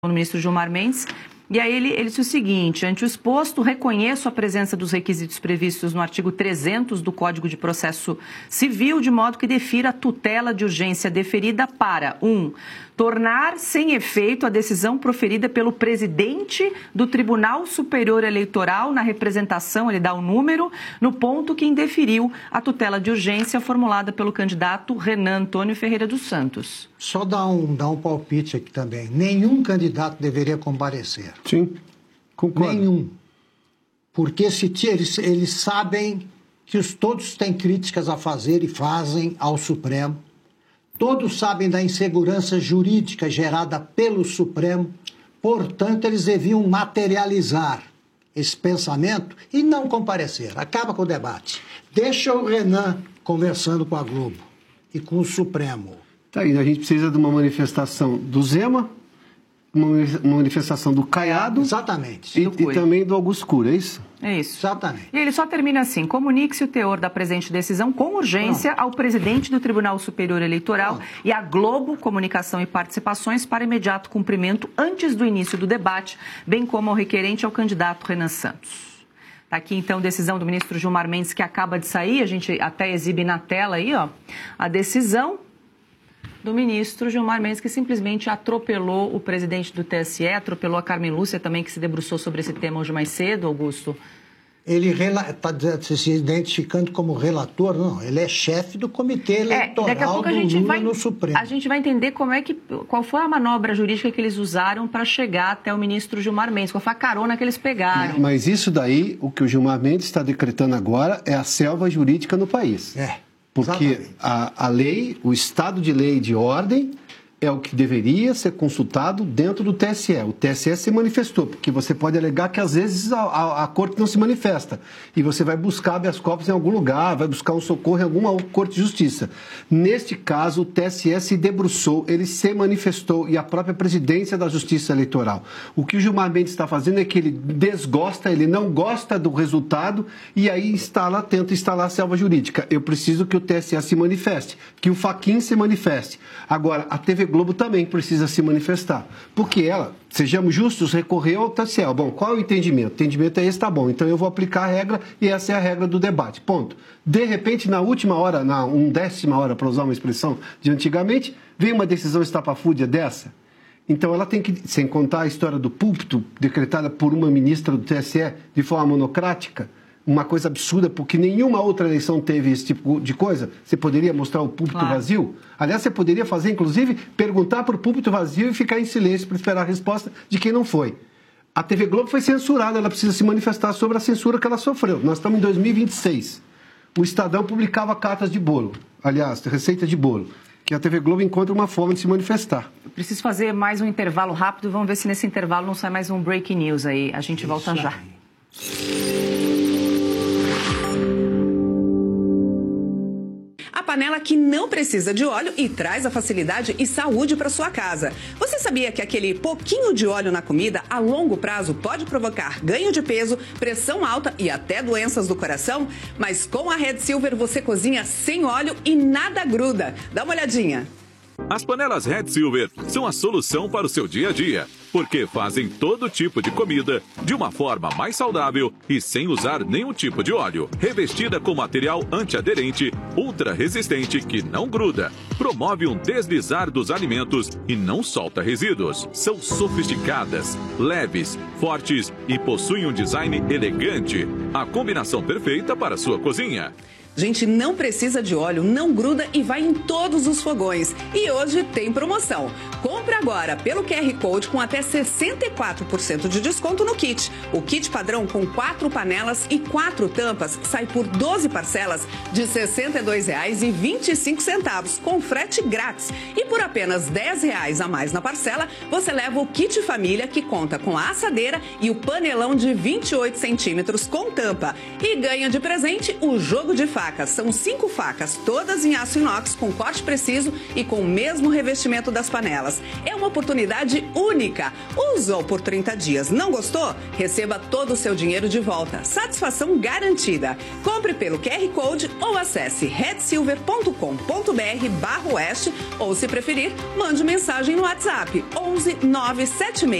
no ministro Gilmar Mendes, e aí ele disse o seguinte: ante o exposto, reconheço a presença dos requisitos previstos no artigo 300 do Código de Processo Civil, de modo que defira a tutela de urgência deferida para 1. Tornar sem efeito a decisão proferida pelo presidente do Tribunal Superior Eleitoral na representação, ele dá o número, no ponto que indeferiu a tutela de urgência formulada pelo candidato Renan Antônio Ferreira dos Santos. Só dar um palpite aqui também. Nenhum candidato deveria comparecer. Sim, concordo. Nenhum. Porque eles sabem que todos têm críticas a fazer e fazem ao Supremo. Todos sabem da insegurança jurídica gerada pelo Supremo. Portanto, eles deviam materializar esse pensamento e não comparecer. Acaba com o debate. Deixa o Renan conversando com a Globo e com o Supremo. Tá aí, a gente precisa de uma manifestação do Zema, uma manifestação do Caiado. Exatamente. E também do Augusto Cury, é isso? É isso. Exatamente. E ele só termina assim: comunique-se o teor da presente decisão com urgência ao presidente do Tribunal Superior Eleitoral e à Globo Comunicação e Participações para imediato cumprimento antes do início do debate, bem como ao requerente ao candidato Renan Santos. Está aqui, então, decisão do ministro Gilmar Mendes, que acaba de sair. A gente até exibe na tela aí, ó, a decisão do ministro Gilmar Mendes, que simplesmente atropelou o presidente do TSE, atropelou a Carmen Lúcia também, que se debruçou sobre esse tema hoje mais cedo, Augusto. Ele está se identificando como relator, não, ele é chefe do Comitê Eleitoral daqui a pouco a gente vai no Supremo. A gente vai entender qual foi a manobra jurídica que eles usaram para chegar até o ministro Gilmar Mendes, qual foi a carona que eles pegaram. Mas isso daí, o que o Gilmar Mendes está decretando agora é a selva jurídica no país. Porque a lei, o Estado de Lei e de Ordem é o que deveria ser consultado dentro do TSE. O TSE se manifestou, porque você pode alegar que às vezes a corte não se manifesta. E você vai buscar habeas corpus em algum lugar, vai buscar um socorro em alguma corte de justiça. Neste caso, o TSE se debruçou, ele se manifestou, e a própria presidência da Justiça Eleitoral. O que o Gilmar Mendes está fazendo é que ele desgosta, ele não gosta do resultado, e aí tenta instalar a selva jurídica. Eu preciso que o TSE se manifeste, que o Fachin se manifeste. Agora, a TV Globo também precisa se manifestar, porque ela, sejamos justos, recorreu ao TSE. Bom, qual é o entendimento? O entendimento é esse, tá bom, então eu vou aplicar a regra e essa é a regra do debate, ponto. De repente, na última hora, na 1/10ª hora, para usar uma expressão de antigamente, vem uma decisão estapafúrdia dessa. Então ela tem que, sem contar a história do púlpito, decretada por uma ministra do TSE de forma monocrática, uma coisa absurda, porque nenhuma outra eleição teve esse tipo de coisa. Você poderia mostrar o púlpito vazio? Aliás, você poderia fazer, inclusive, perguntar para o púlpito vazio e ficar em silêncio para esperar a resposta de quem não foi. A TV Globo foi censurada, ela precisa se manifestar sobre a censura que ela sofreu. Nós estamos em 2026. O Estadão publicava cartas de bolo, aliás, receita de bolo, que a TV Globo encontra uma forma de se manifestar. Eu preciso fazer mais um intervalo rápido, vamos ver se nesse intervalo não sai mais um breaking news aí. A gente volta já. A panela que não precisa de óleo e traz a facilidade e saúde para sua casa. Você sabia que aquele pouquinho de óleo na comida, a longo prazo, pode provocar ganho de peso, pressão alta e até doenças do coração? Mas com a Red Silver você cozinha sem óleo e nada gruda. Dá uma olhadinha. As panelas Red Silver são a solução para o seu dia a dia, porque fazem todo tipo de comida de uma forma mais saudável e sem usar nenhum tipo de óleo. Revestida com material antiaderente, ultra resistente que não gruda, promove um deslizar dos alimentos e não solta resíduos. São sofisticadas, leves, fortes e possuem um design elegante. A combinação perfeita para a sua cozinha. Gente, não precisa de óleo, não gruda e vai em todos os fogões. E hoje tem promoção. Compre agora pelo QR Code com até 64% de desconto no kit. O kit padrão com 4 panelas e 4 tampas sai por 12 parcelas de R$ 62,25 com frete grátis. E por apenas R$ 10 a mais na parcela, você leva o kit família que conta com a assadeira e o panelão de 28 centímetros com tampa. E ganha de presente o jogo de faca facas. São 5 facas, todas em aço inox, com corte preciso e com o mesmo revestimento das panelas. É uma oportunidade única. Usou por 30 dias, não gostou? Receba todo o seu dinheiro de volta. Satisfação garantida. Compre pelo QR Code ou acesse redsilver.com.br/oeste ou, se preferir, mande mensagem no WhatsApp 11 976